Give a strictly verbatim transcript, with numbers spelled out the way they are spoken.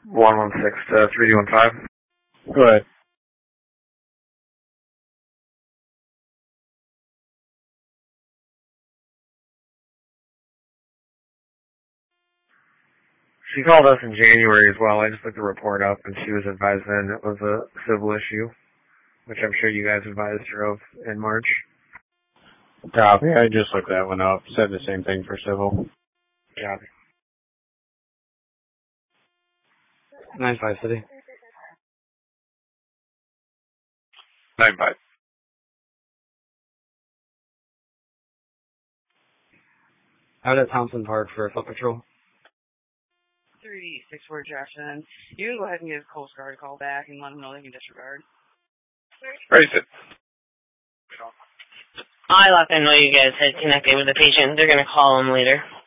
one one six to three one five. Go ahead. She called us in January as well. I just looked the report up, and she was advised then it was a civil issue, which I'm sure you guys advised her of in March. Copy. I just looked that one up. Said the same thing for civil. Copy. nine five City. nine five. Out at Thompson Park for foot patrol. three six four Jackson. You can go ahead and give Coast Guard a call back and let them know they can disregard. Raise it. I let them know you guys had connected with the patient. They're going to call them later.